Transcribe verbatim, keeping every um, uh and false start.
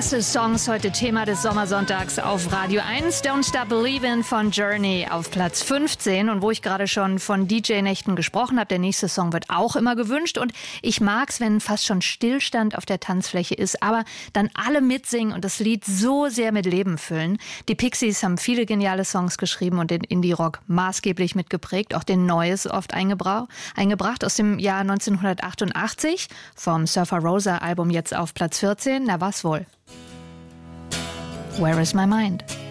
Beste Songs heute Thema des Sommersonntags auf Radio eins. Don't Stop Believin' von Journey auf Platz fünfzehn. Und wo ich gerade schon von D J-Nächten gesprochen habe, der nächste Song wird auch immer gewünscht. Und ich mag's, wenn fast schon Stillstand auf der Tanzfläche ist, aber dann alle mitsingen und das Lied so sehr mit Leben füllen. Die Pixies haben viele geniale Songs geschrieben und den Indie-Rock maßgeblich mitgeprägt. Auch den Neues oft eingebra- eingebracht aus dem Jahr neunzehnhundertachtundachtzig. Vom Surfer Rosa Album jetzt auf Platz vierzehn. Na was wohl? Where is my mind?